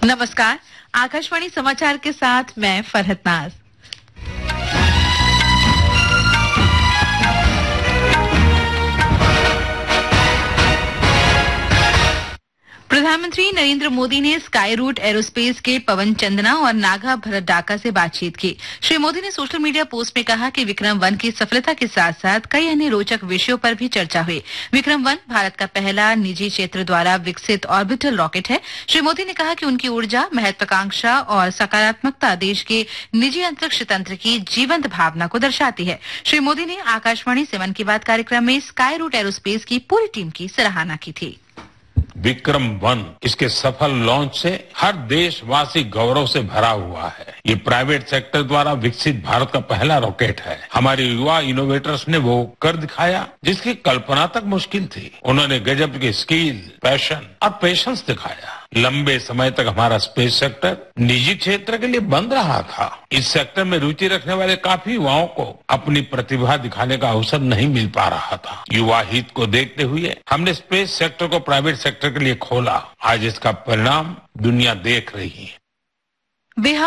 नमस्कार, आकाशवाणी समाचार के साथ मैं फरहत नाज। प्रधानमंत्री नरेंद्र मोदी ने स्काई रूट एरोस्पेस के पवन चंदना और नागा भरत डाका से बातचीत की। श्री मोदी ने सोशल मीडिया पोस्ट में कहा कि विक्रम-1 की सफलता के साथ साथ कई अन्य रोचक विषयों पर भी चर्चा हुई। विक्रम-1 भारत का पहला निजी क्षेत्र द्वारा विकसित ऑर्बिटल रॉकेट है। श्री मोदी ने कहा कि उनकी ऊर्जा, महत्वाकांक्षा और सकारात्मकता देश के निजी अंतरिक्ष तंत्र की जीवंत भावना को दर्शाती है। श्री मोदी ने आकाशवाणी से मन की बात कार्यक्रम में स्काई रूट एरोस्पेस की पूरी टीम की सराहना की थी। विक्रम-1 इसके सफल लॉन्च से हर देशवासी गौरव से भरा हुआ है। ये प्राइवेट सेक्टर द्वारा विकसित भारत का पहला रॉकेट है। हमारे युवा इनोवेटर्स ने वो कर दिखाया जिसकी कल्पना तक मुश्किल थी। उन्होंने गजब की स्किल, पैशन और पेशेंस दिखाया। लंबे समय तक हमारा स्पेस सेक्टर निजी क्षेत्र के लिए बंद रहा था। इस सेक्टर में रुचि रखने वाले काफी युवाओं को अपनी प्रतिभा दिखाने का अवसर नहीं मिल पा रहा था। युवा हित को देखते हुए हमने स्पेस सेक्टर को प्राइवेट सेक्टर के लिए खोला। आज इसका परिणाम दुनिया देख रही है।